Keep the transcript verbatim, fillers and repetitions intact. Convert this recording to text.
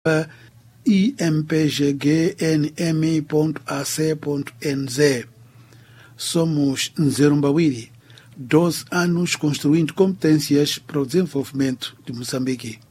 i m p g g n m ponto a c ponto n z. Somos Nzerumbawiri, doze anos construindo competências para o desenvolvimento de Moçambique.